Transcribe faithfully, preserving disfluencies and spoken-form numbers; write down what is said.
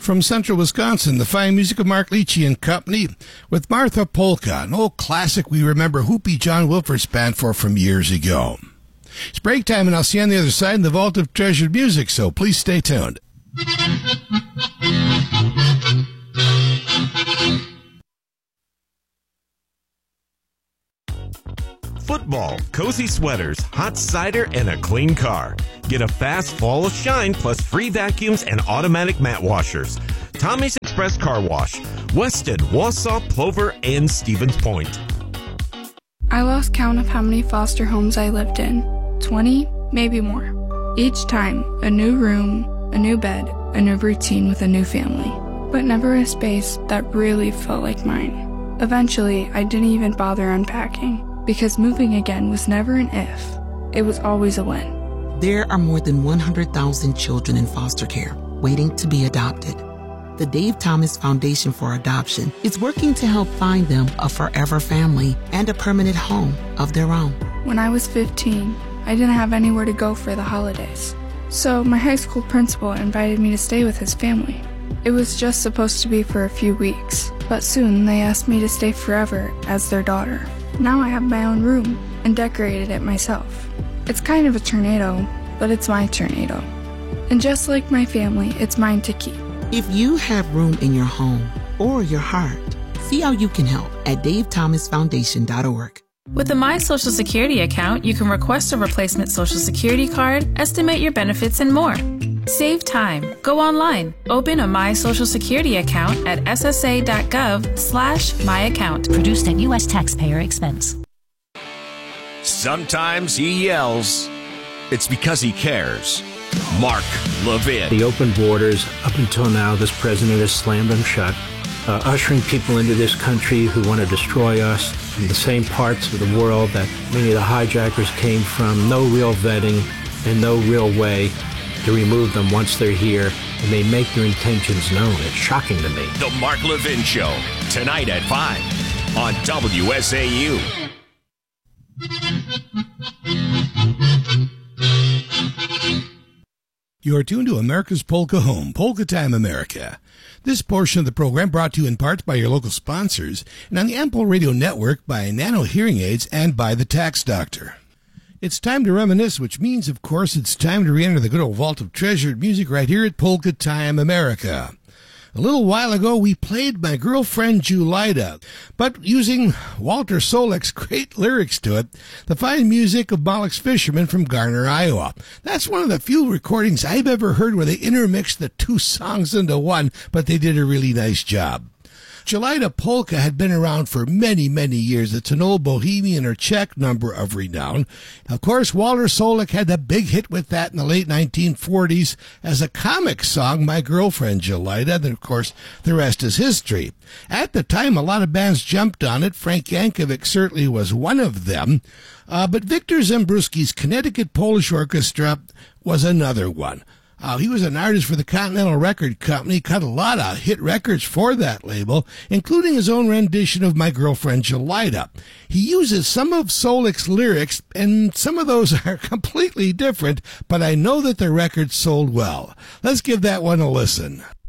From central Wisconsin, the fine music of Mark Leachy and Company with Martha Polka, an old classic we remember Hoopy John Wilford's band for from years ago. It's break time, and I'll see you on the other side in the vault of treasured music, so please stay tuned. Football, cozy sweaters, hot cider, and a clean car. Get a fast fall of shine plus free vacuums and automatic mat washers. Tommy's Express Car Wash, Weston, Wausau, Plover, and Stevens Point. I lost count of how many foster homes I lived in. twenty, maybe more. Each time, a new room, a new bed, a new routine with a new family. But never a space that really felt like mine. Eventually, I didn't even bother unpacking. Because moving again was never an if. It was always a when. There are more than one hundred thousand children in foster care waiting to be adopted. The Dave Thomas Foundation for Adoption is working to help find them a forever family and a permanent home of their own. When I was fifteen, I didn't have anywhere to go for the holidays. So my high school principal invited me to stay with his family. It was just supposed to be for a few weeks, but soon they asked me to stay forever as their daughter. Now I have my own room and decorated it myself. It's kind of a tornado, but it's my tornado. And just like my family, it's mine to keep. If you have room in your home or your heart, see how you can help at dave thomas foundation dot org. With a My Social Security account, you can request a replacement Social Security card, estimate your benefits, and more. Save time. Go online. Open a My Social Security account at s s a dot gov slash my account. Produced at U S taxpayer expense. Sometimes he yells. It's because he cares. Mark Levin. The open borders, up until now, this president has slammed them shut, uh, ushering people into this country who want to destroy us from the same parts of the world that many of the hijackers came from. No real vetting and no real way to remove them once they're here, and they make their intentions known. It's shocking to me. The Mark Levin Show, tonight at five on W S A U. You are tuned to America's Polka Home, Polka Time America. This portion of the program brought to you in part by your local sponsors and on the Ample Radio Network by Nano Hearing Aids and by The Tax Doctor. It's time to reminisce, which means, of course, it's time to re-enter the good old vault of treasured music right here at Polka Time America. A little while ago, we played My Girlfriend Julita, but using Walter Solek's great lyrics to it, the fine music of Bollock's Fisherman from Garner, Iowa. That's one of the few recordings I've ever heard where they intermixed the two songs into one, but they did a really nice job. Julita Polka had been around for many, many years. It's an old Bohemian or Czech number of renown. Of course, Walter Solek had the big hit with that in the late nineteen forties as a comic song, My Girlfriend Julita. And, of course, the rest is history. At the time, a lot of bands jumped on it. Frank Yankovic certainly was one of them. Uh, but Victor Zembruski's Connecticut Polish Orchestra was another one. Uh, he was an artist for the Continental Record Company, cut a lot of hit records for that label, including his own rendition of My Girlfriend Julita. He uses some of Solek's lyrics, and some of those are completely different, but I know that the record sold well. Let's give that one a listen.